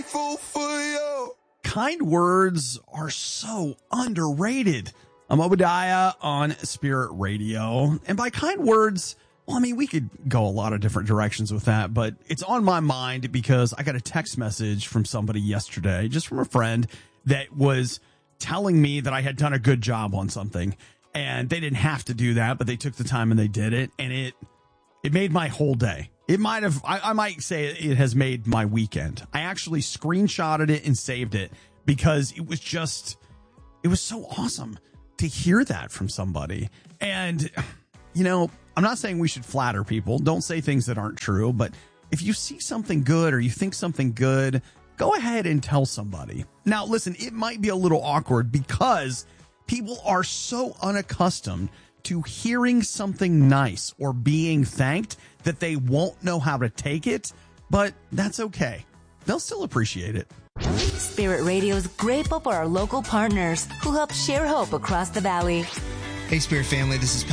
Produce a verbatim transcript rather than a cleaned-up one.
grateful for you. Kind words are so underrated. I'm Obadiah on Spirit Radio. And by kind words, well, I mean, we could go a lot of different directions with that, but it's on my mind because I got a text message from somebody yesterday, just from a friend that was telling me that I had done a good job on something. And they didn't have to do that, but they took the time and they did it. And it it made my whole day. It might have, I, I might say it has made my weekend. I actually screenshotted it and saved it because it was just, it was so awesome to hear that from somebody. And, you know, I'm not saying we should flatter people. Don't say things that aren't true. But if you see something good or you think something good, go ahead and tell somebody. Now, listen, it might be a little awkward because people are so unaccustomed to hearing something nice or being thanked that they won't know how to take it, but that's okay. They'll still appreciate it. Spirit Radio is grateful for our local partners who help share hope across the valley. Hey, Spirit family, this is